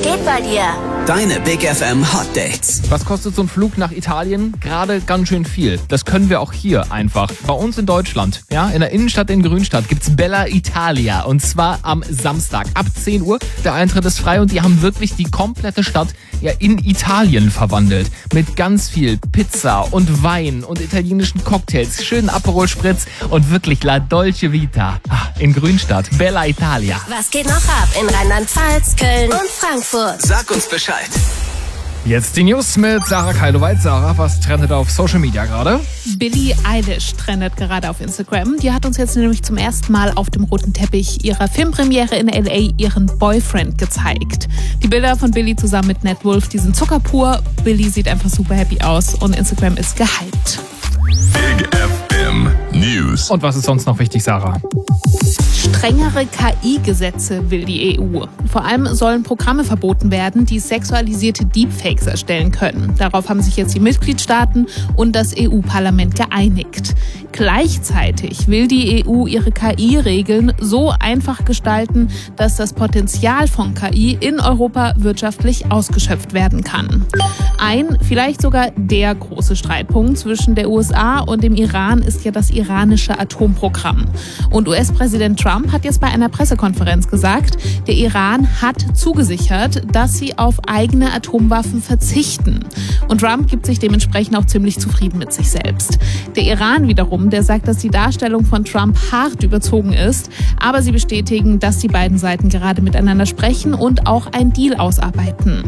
geht bei dir? Deine Big FM Hot Dates. Was kostet so ein Flug nach Italien? Gerade ganz schön viel. Das können wir auch hier einfach. Bei uns in Deutschland, ja, in der Innenstadt in Grünstadt gibt's Bella Italia. Und zwar am Samstag ab 10 Uhr. Der Eintritt ist frei und die haben wirklich die komplette Stadt ja in Italien verwandelt. Mit ganz viel Pizza und Wein und italienischen Cocktails, schönen Aperol Spritz und wirklich La Dolce Vita. In Grünstadt, Bella Italia. Was geht noch ab in Rheinland-Pfalz, Köln und Frankfurt? Sag uns Bescheid. Jetzt die News mit Sarah Keiloweit. Sarah, was trendet auf Social Media gerade? Billie Eilish trendet gerade auf Instagram. Die hat uns jetzt nämlich zum ersten Mal auf dem roten Teppich ihrer Filmpremiere in L.A. ihren Boyfriend gezeigt. Die Bilder von Billie zusammen mit Nat Wolff, die sind zuckerpur. Billie sieht einfach super happy aus und Instagram ist gehypt. Big FM News. Und was ist sonst noch wichtig, Sarah? Strengere KI-Gesetze will die EU. Vor allem sollen Programme verboten werden, die sexualisierte Deepfakes erstellen können. Darauf haben sich jetzt die Mitgliedstaaten und das EU-Parlament geeinigt. Gleichzeitig will die EU ihre KI-Regeln so einfach gestalten, dass das Potenzial von KI in Europa wirtschaftlich ausgeschöpft werden kann. Ein, vielleicht sogar der große Streitpunkt zwischen der USA und dem Iran ist ja das iranische Atomprogramm. Und US-Präsident Trump hat jetzt bei einer Pressekonferenz gesagt, der Iran hat zugesichert, dass sie auf eigene Atomwaffen verzichten. Und Trump gibt sich dementsprechend auch ziemlich zufrieden mit sich selbst. Der Iran wiederum, der sagt, dass die Darstellung von Trump hart überzogen ist, aber sie bestätigen, dass die beiden Seiten gerade miteinander sprechen und auch einen Deal ausarbeiten.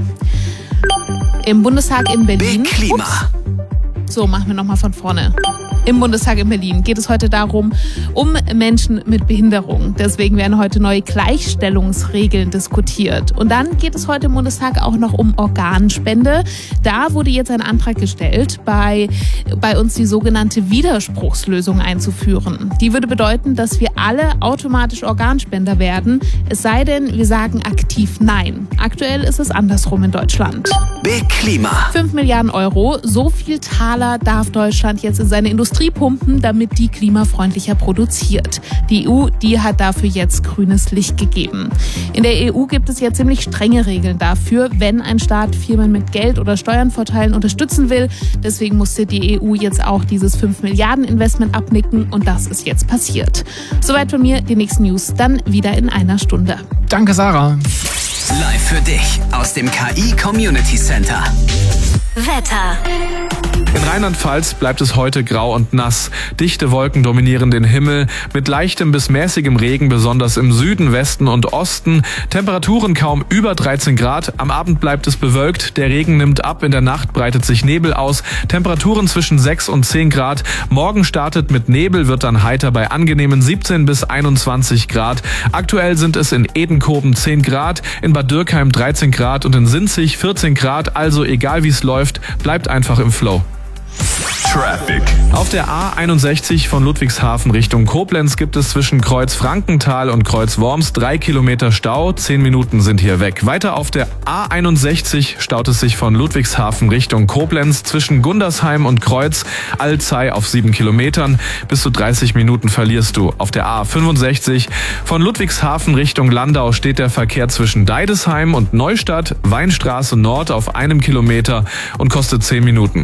Im Bundestag in Berlin... Big Klima. So, machen wir nochmal von vorne. Im Bundestag in Berlin geht es heute um Menschen mit Behinderung. Deswegen werden heute neue Gleichstellungsregeln diskutiert. Und dann geht es heute im Bundestag auch noch um Organspende. Da wurde jetzt ein Antrag gestellt, bei uns die sogenannte Widerspruchslösung einzuführen. Die würde bedeuten, dass wir alle automatisch Organspender werden, es sei denn, wir sagen aktiv Nein. Aktuell ist es andersrum in Deutschland. Big Klima. 5 Milliarden Euro, so viel Taler darf Deutschland jetzt in seine Industrie pumpen, damit die klimafreundlicher produziert. Die EU, die hat dafür jetzt grünes Licht gegeben. In der EU gibt es ja ziemlich strenge Regeln dafür, wenn ein Staat Firmen mit Geld oder Steuernvorteilen unterstützen will. Deswegen musste die EU jetzt auch dieses 5 Milliarden Investment abnicken und das ist jetzt passiert. Soweit von mir, die nächsten News dann wieder in einer Stunde. Danke, Sarah. Live für dich aus dem KI Community Center. Wetter. In Rheinland-Pfalz bleibt es heute grau und nass. Dichte Wolken dominieren den Himmel mit leichtem bis mäßigem Regen, besonders im Süden, Westen und Osten. Temperaturen kaum über 13 Grad. Am Abend bleibt es bewölkt. Der Regen nimmt ab. In der Nacht breitet sich Nebel aus. Temperaturen zwischen 6 und 10 Grad. Morgen startet mit Nebel, wird dann heiter bei angenehmen 17 bis 21 Grad. Aktuell sind es in Edenkoben 10 Grad, in Bad Dürkheim 13 Grad und in Sinzig 14 Grad. Also egal wie es läuft, bleibt einfach im Flow. Traffic. Auf der A61 von Ludwigshafen Richtung Koblenz gibt es zwischen Kreuz Frankenthal und Kreuz Worms 3 Kilometer Stau. 10 Minuten sind hier weg. Weiter auf der A61 staut es sich von Ludwigshafen Richtung Koblenz zwischen Gundersheim und Kreuz Alzey auf 7 Kilometern. Bis zu 30 Minuten verlierst du. Auf der A65 von Ludwigshafen Richtung Landau steht der Verkehr zwischen Deidesheim und Neustadt, Weinstraße Nord auf 1 Kilometer und kostet 10 Minuten.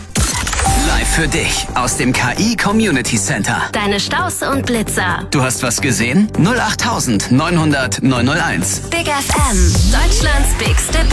Live für dich aus dem KI Community Center. Deine Staus und Blitzer. Du hast was gesehen? 08900 901. Big FM. Deutschlands bigste